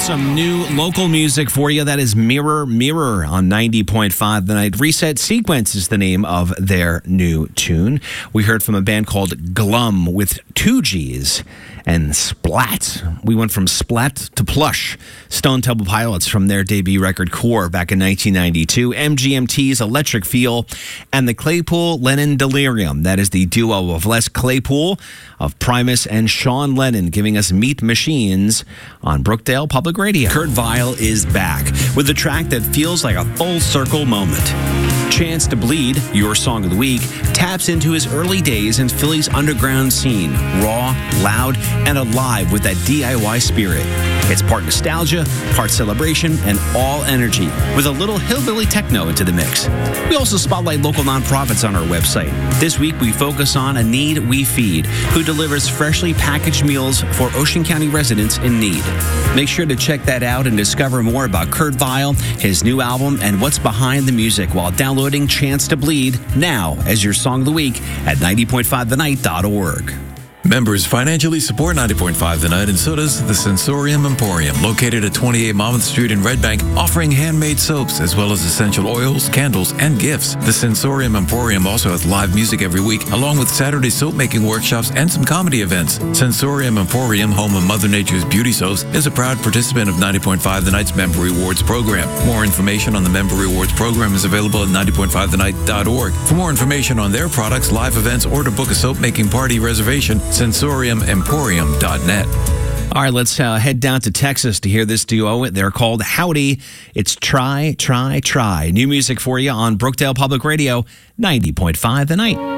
Some new local music for you. That is Mirror Mirror on 90.5 The Night. Reset Sequence is the name of their new tune. We heard from a band called Glum with 2 G's and Splat. We went from Splat to Plush. Stone Temple Pilots from their debut record Core back in 1992. MGMT's Electric Feel and the Claypool Lennon Delirium. That is the duo of Les Claypool of Primus and Sean Lennon giving us Meat Machines on Brookdale Public Radio. Kurt Vile is back with a track that feels like a full circle moment. Chance to Bleed, your song of the week, taps into his early days in Philly's underground scene, raw, loud, and alive with that DIY spirit. It's part nostalgia, part celebration, and all energy, with a little hillbilly techno into the mix. We also spotlight local nonprofits on our website. This week, we focus on A Need We Feed, who delivers freshly packaged meals for Ocean County residents in need. Make sure to check that out and discover more about Kurt Vile, his new album, and what's behind the music while downloading Chance to Bleed now as your song of the week at 90.5thenight.org. Members financially support 90.5 The Night, and so does the Sensorium Emporium, located at 28 Monmouth Street in Red Bank, offering handmade soaps as well as essential oils, candles, and gifts. The Sensorium Emporium also has live music every week, along with Saturday soap-making workshops and some comedy events. Sensorium Emporium, home of Mother Nature's beauty soaps, is a proud participant of 90.5 The Night's Member Rewards program. More information on the Member Rewards program is available at 90.5thenight.org. For more information on their products, live events, or to book a soap-making party reservation, sensoriumemporium.net. All right, let's head down to Texas to hear this duo. They're called Howdy. It's Try, Try, Try. New music for you on Brookdale Public Radio, 90.5 The Night.